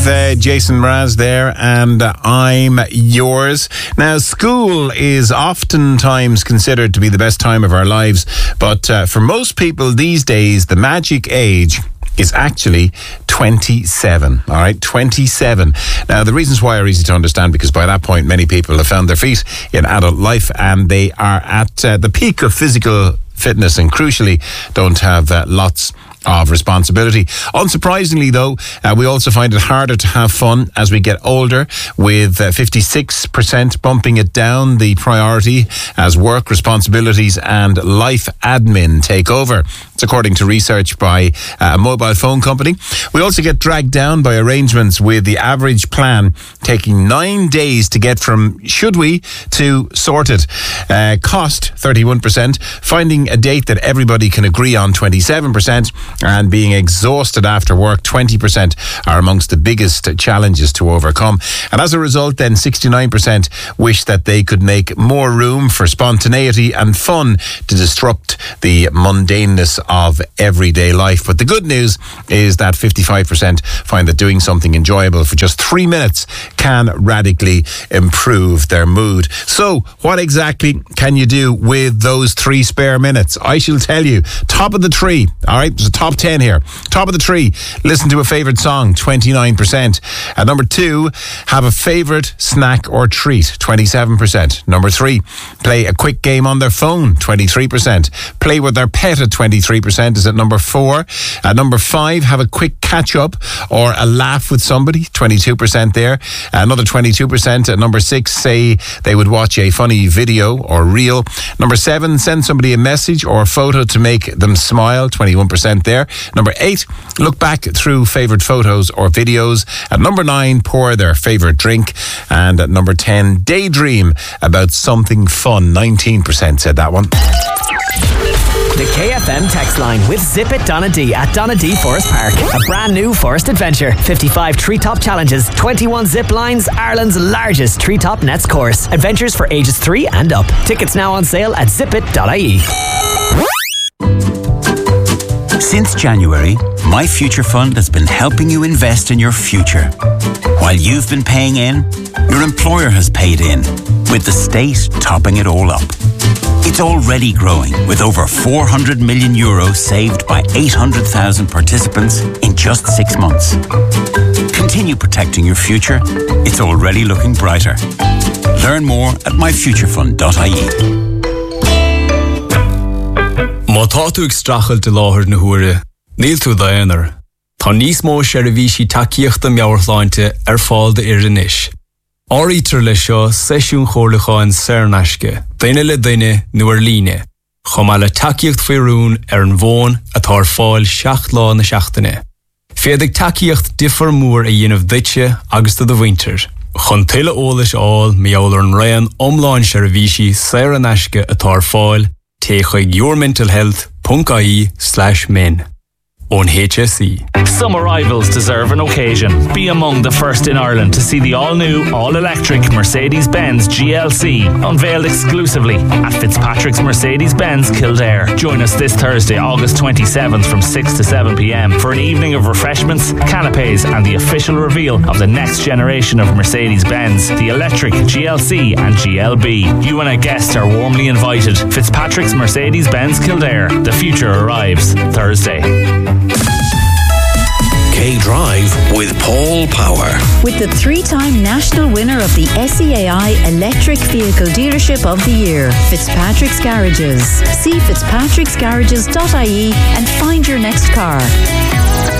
with Jason Mraz there, and I'm yours. Now, school is oftentimes considered to be the best time of our lives, but for most people these days, the magic age is actually 27. All right, 27. Now, the reasons why are easy to understand, because by that point, many people have found their feet in adult life and they are at the peak of physical fitness and, crucially, don't have lots of responsibility. Unsurprisingly, though, we also find it harder to have fun as we get older, with 56% bumping it down the priority as work responsibilities and life admin take over. It's according to research by a mobile phone company. We also get dragged down by arrangements, with the average plan taking 9 days to get from should we to sorted. Cost 31%, finding a date that everybody can agree on 27%, and being exhausted after work 20% are amongst the biggest challenges to overcome. And as a result, then 69% wish that they could make more room for spontaneity and fun to disrupt the mundaneness of everyday life. But the good news is that 55% find that doing something enjoyable for just 3 minutes can radically improve their mood. So what exactly can you do with those 3 spare minutes? I shall tell you. Top of the tree. All right, there's a top 10 here. Top of the tree, listen to a favourite song, 29%. At number 2, have a favourite snack or treat, 27%. Number 3, play a quick game on their phone, 23%. Play with their pet at 23% is at number 4. At number 5, have a quick catch up or a laugh with somebody, 22% there. Another 22% at number 6 say they would watch a funny video or reel. Number 7, send somebody a message or a photo to make them smile, 21% there. Number 8, look back through favourite photos or videos. At number 9, pour their favourite drink. And at number 10, daydream about something fun. 19% said that one. The KFM text line with Zip It Donadee at Donadee Forest Park. A brand new forest adventure. 55 treetop challenges, 21 zip lines, Ireland's largest treetop nets course. Adventures for ages 3 and up. Tickets now on sale at zipit.ie. Since January, My Future Fund has been helping you invest in your future. While you've been paying in, your employer has paid in, with the state topping it all up. It's already growing, with over €400 million saved by 800,000 participants in just 6 months. Continue protecting your future. It's already looking brighter. Learn more at myfuturefund.ie. Má tá tú ag strachel de láthir na huaire, níl tú daonar. Tá níos mó seirbhísí takeíochta meabhartháinte ar fáil de iris. Áirítear le seo seisiún chomhlachain Saornaisce, daine le daine nuair líne, chomh le takeíocht faoirún ar an bhón atá ar fáil 7 lá na seachtaine. Féadigh takeíocht difar mór a dhéanamh duite agus do bhaintear. Chun tuile ólas áil meabhail ar an raon omláin seirbhísí Saornaisce atá ar fáil, take yourmentalhealth.ie/men. On HSE. Some arrivals deserve an occasion. Be among the first in Ireland to see the all-new, all-electric Mercedes-Benz GLC unveiled exclusively at Fitzpatrick's Mercedes-Benz Kildare. Join us this Thursday, August 27th from 6 to 7 p.m. for an evening of refreshments, canapes and the official reveal of the next generation of Mercedes-Benz, the electric GLC and GLB. You and a guest are warmly invited. Fitzpatrick's Mercedes-Benz Kildare. The future arrives Thursday. K-Drive with Paul Power. With the 3-time national winner of the SEAI Electric Vehicle Dealership of the Year, Fitzpatrick's Garages. See fitzpatricksgarages.ie and find your next car.